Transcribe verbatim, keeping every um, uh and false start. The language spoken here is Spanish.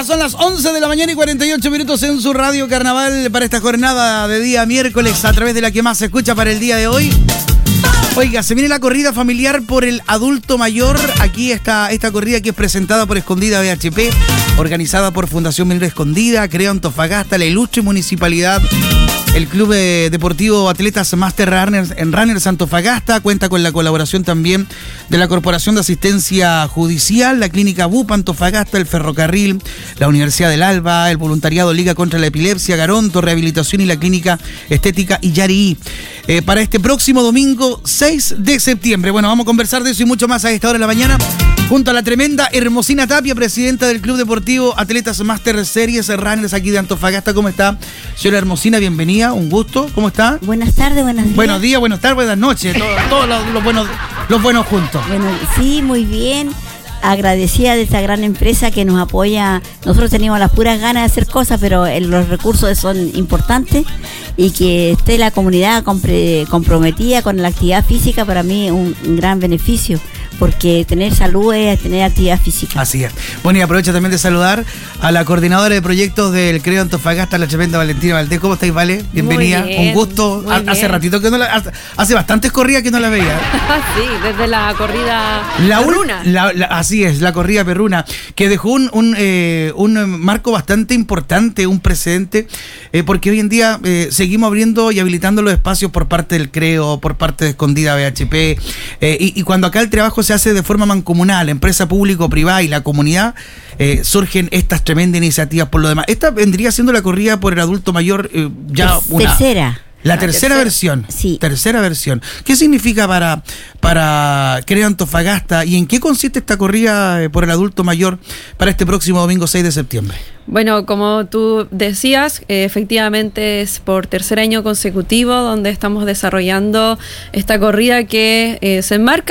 Ya son las once de la mañana y cuarenta y ocho minutos en su radio Carnaval para esta jornada de día miércoles a través de la que más se escucha para el día de hoy. Oiga, se viene la corrida familiar por el adulto mayor. Aquí está esta corrida que es presentada por Escondida B H P, organizada por Fundación Minera Escondida, Creo Antofagasta, la ilustre municipalidad. El Club eh, Deportivo Atletas Master Runners en Runners Antofagasta cuenta con la colaboración también de la Corporación de Asistencia Judicial, la Clínica B U P Antofagasta, el Ferrocarril, la Universidad del Alba, el Voluntariado Liga contra la Epilepsia, Garonto, Rehabilitación y la Clínica Estética Illarí. Eh, para este próximo domingo seis de septiembre. Bueno, vamos a conversar de eso y mucho más a esta hora de la mañana junto a la tremenda Hermosina Tapia, presidenta del Club Deportivo Atletas Master Series Runners aquí de Antofagasta. ¿Cómo está, señora Hermosina? Bienvenida, un gusto. ¿Cómo está? Buenas tardes, buenos días. Buenos días, buenas tardes, buenas noches. Todos todo los, los, buenos, los buenos juntos. Bueno, sí, muy bien. Agradecida de esta gran empresa que nos apoya. Nosotros teníamos las puras ganas de hacer cosas, pero los recursos son importantes y que esté la comunidad compre, comprometida con la actividad física, para mí un, un gran beneficio, porque tener salud es tener actividad física. Así es. Bueno, y aprovecho también de saludar a la coordinadora de proyectos del Creo Antofagasta, la tremenda Valentina Valdés. ¿Cómo estáis, Vale? Bienvenida. Bien, un gusto. A, hace ratito que no la... Hace, hace bastantes corridas que no la veía. Sí, desde la corrida la perruna. La, la, así es, la corrida perruna, que dejó un, un, eh, un marco bastante importante, un precedente, eh, porque hoy en día eh, seguimos abriendo y habilitando los espacios por parte del Creo, por parte de Escondida B H P, eh, y, y cuando acá el trabajo se hace de forma mancomunal, empresa público-privada y la comunidad, eh, surgen estas tremendas iniciativas por lo demás. Esta vendría siendo la corrida por el adulto mayor eh, ya es una... Tercera. La tercera, tercera versión. Sí. Tercera versión. ¿Qué significa para, para Creo Antofagasta y en qué consiste esta corrida por el adulto mayor para este próximo domingo seis de septiembre? Bueno, como tú decías, eh, efectivamente es por tercer año consecutivo donde estamos desarrollando esta corrida que eh, se enmarca